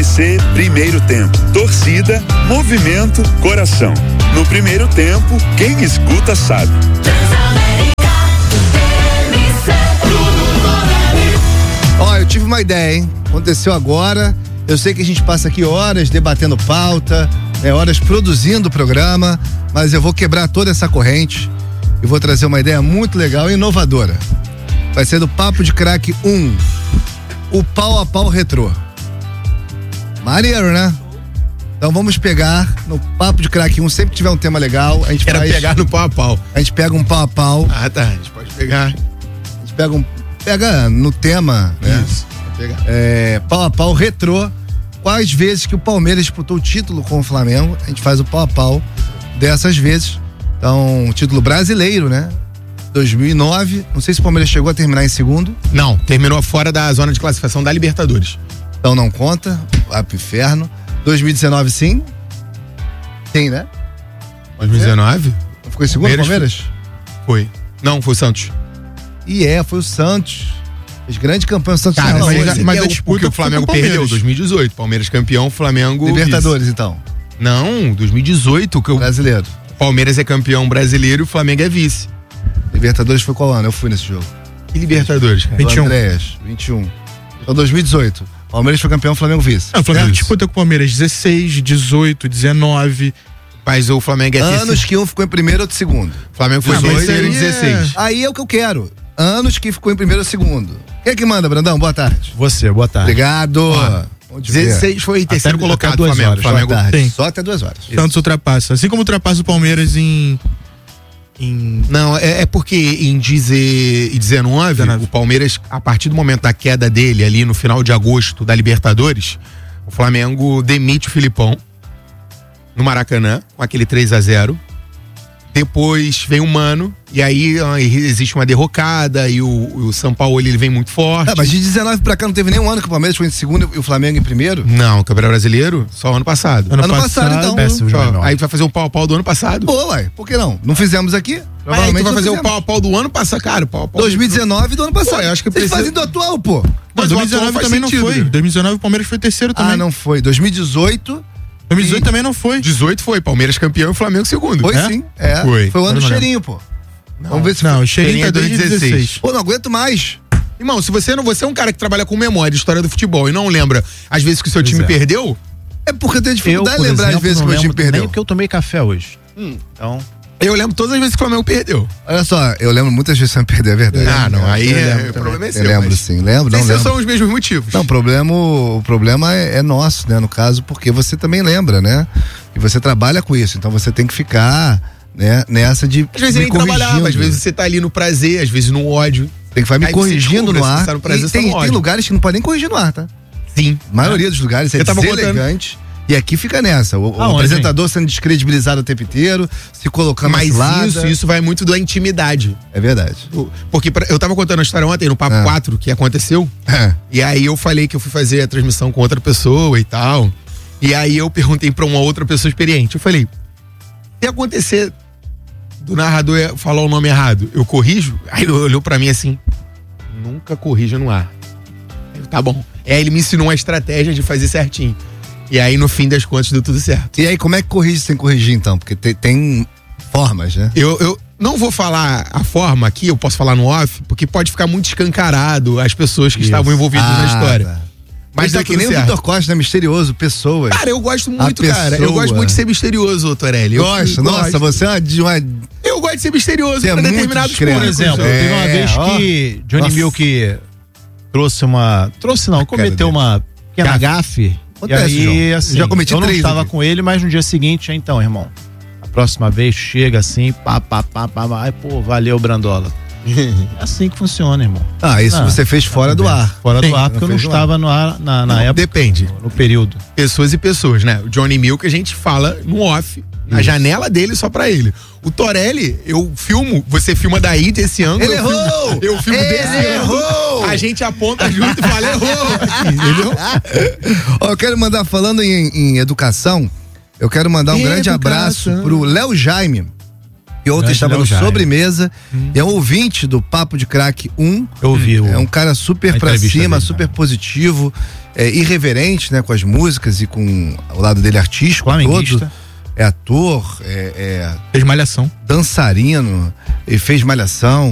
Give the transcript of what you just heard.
RMC Primeiro Tempo. Torcida, movimento, coração. No primeiro tempo, quem escuta sabe. Ó, eu tive uma ideia, hein? Aconteceu agora. Eu sei que a gente passa aqui horas debatendo pauta, horas produzindo o programa, mas eu vou quebrar toda essa corrente e vou trazer uma ideia muito legal e inovadora. Vai ser do Papo de Craque 1, o pau a pau retrô. Maneiro, né? Então vamos pegar no Papo de Craque 1, sempre que tiver um tema legal, a gente pegar no pau a pau. A gente pega um pau a pau. Ah, tá, a gente pode pegar. A gente pega no tema, né? Isso, pode pegar. Pau a pau retrô. Quais vezes que o Palmeiras disputou o título com o Flamengo, a gente faz o pau a pau dessas vezes. Então, título brasileiro, né? 2009, não sei se o Palmeiras chegou a terminar em segundo. Não, terminou fora da zona de classificação da Libertadores. Então não conta, vai pro inferno. 2019 sim. Sim, né? 2019? Ficou em segundo, Palmeiras? Foi. Não, foi o Santos. Foi o Santos. Fez grande campanha, o Santos. Cara, mas a disputa que o Flamengo perdeu, 2018. Palmeiras campeão, Flamengo... Libertadores, então. Não, 2018. Brasileiro. Palmeiras é campeão brasileiro e o Flamengo é vice. Libertadores foi qual ano? Eu fui nesse jogo. E Libertadores, cara? 21. Andréas, 21. Então 2018. Palmeiras foi campeão, Flamengo vice. O Flamengo disputa com o Palmeiras 16, 18, 19. Mas o Flamengo é anos que um ficou em primeiro e outro segundo. O Flamengo foi terceiro em 16. Aí é o que eu quero. Anos que ficou em primeiro ou segundo. Quem é que manda, Brandão? Boa tarde. Você, boa tarde. Obrigado. 16 foi terceiro colocado do Flamengo. Flamengo só até 2 horas. Santos ultrapassa. Assim como ultrapassa o Palmeiras Não, é porque em 19, o Palmeiras, a partir do momento da queda dele, ali no final de agosto da Libertadores, o Flamengo demite o Filipão no Maracanã, com aquele 3-0. Depois vem o Mano, e aí existe uma derrocada, e o São Paulo ele vem muito forte. Mas de 19 pra cá não teve nenhum ano que o Palmeiras foi em segundo e o Flamengo em primeiro? Não, o Campeonato Brasileiro, só ano passado. Ano passado, então. Aí tu vai fazer o pau a pau do ano passado. Pô, ué, por que não? Não fizemos aqui? Aí tu vai fazer o pau a pau do ano passado, cara. Pau a pau 2019 do ano passado. Pô, eu acho que vocês fazem do atual, pô. Mas 2019 também não foi. 2019 o Palmeiras foi terceiro também. Ah, não foi. 2018 também não foi. 18 foi, Palmeiras campeão e o Flamengo segundo. Foi sim, Foi o ano do cheirinho, pô. Vamos ver se o cheirinho é 2016. Pô, não aguento mais. Irmão, se você é um cara que trabalha com memória, história do futebol e não lembra, às vezes, que o seu time perdeu... É porque eu tenho dificuldade de lembrar, às vezes, que o meu time perdeu. Nem porque eu tomei café hoje. Então... Eu lembro todas as vezes que o Flamengo perdeu. Olha só, eu lembro muitas vezes que o Flamengo perdeu, é verdade. Ah, não, aí o problema é seu. Eu lembro sim, lembro. Esses são os mesmos motivos. Não, o problema é nosso, né, no caso, porque você também lembra, né? E você trabalha com isso, então você tem que ficar, né, nessa de às vezes nem trabalhava, às vezes você tá ali no prazer, às vezes no ódio. Tem que ficar me corrigindo no ar. Tá no prazer, e tem lugares que não podem nem corrigir no ar, tá? Sim. A maioria dos lugares é deselegante. E aqui fica nessa, o apresentador sendo descredibilizado o tempo inteiro, se colocando mais isso vai muito da intimidade. É verdade. Porque eu tava contando a história ontem no Papo 4 que aconteceu, e aí eu falei que eu fui fazer a transmissão com outra pessoa e tal, e aí eu perguntei pra uma outra pessoa experiente, eu falei, se acontecer do narrador falar o nome errado, eu corrijo? Aí ele olhou pra mim assim, nunca corrija no ar. Eu, tá bom. Aí ele me ensinou uma estratégia de fazer certinho. E aí, no fim das contas, deu tudo certo. E aí, como é que corrige sem corrigir, então? Porque tem formas, né? Eu não vou falar a forma aqui, eu posso falar no off, porque pode ficar muito escancarado as pessoas que estavam envolvidas na história. Tá. Mas é que nem o Vitor Costa, né? Misterioso, pessoas. Cara, eu gosto muito, cara. Eu gosto muito de ser misterioso, Torelli. Gosta? Nossa, você é de uma... Eu gosto de ser misterioso pra determinados pontos. Por exemplo, teve uma vez que Johnny Milk cometeu uma pequena gafe. Acontece, e aí, assim, já cometi eu não 3 estava aqui. com ele, mas no dia seguinte, então, irmão, a próxima vez chega assim, ai, pô, valeu, Brandola. É assim que funciona, irmão. Isso você fez fora do ar. Fora do ar, porque eu não estava no ar na época. Depende. No período. Pessoas e pessoas, né? O Johnny Milk a gente fala no off, na janela dele, só pra ele. O Torelli, você filma daí desse ângulo. Ele errou! Eu filmo desse ângulo. A gente aponta junto e fala, errou! Entendeu? Eu quero mandar, falando em educação, eu quero mandar um grande abraço pro Léo Jaime. E ontem Grande estava Léo no Jaime. Sobremesa. É um ouvinte do Papo de Crack 1. Eu ouvi. É um cara super a pra entrevista cima, dele, super positivo, irreverente, né? Com as músicas e com o lado dele artístico Flamenguista. todo. É ator, Fez Malhação. dançarino, ele fez Malhação.